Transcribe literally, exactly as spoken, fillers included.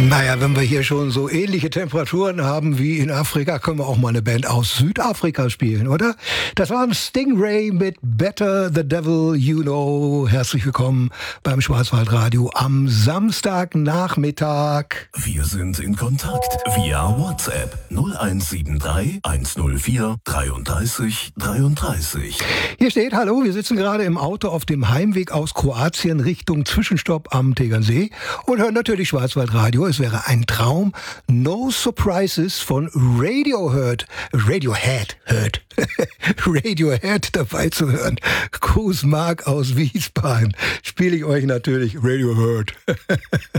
Naja, wenn wir hier schon so ähnliche Temperaturen haben wie in Afrika, können wir auch mal eine Band aus Südafrika spielen, oder? Das war ein Stingray mit Better the Devil You Know. Herzlich willkommen beim Schwarzwaldradio am Samstagnachmittag. Wir sind in Kontakt via WhatsApp null eins sieben drei eins null vier dreiunddreißig dreiunddreißig. Hier steht, hallo, wir sitzen gerade im Auto auf dem Heimweg aus Kroatien Richtung Zwischenstopp am Tegernsee und hören natürlich Schwarzwaldradio. Es wäre ein Traum. No Surprises von Radiohead. Radiohead. Hört. Radiohead dabei zu hören. Gruß Mark aus Wiesbaden. Spiele ich euch natürlich Radiohead.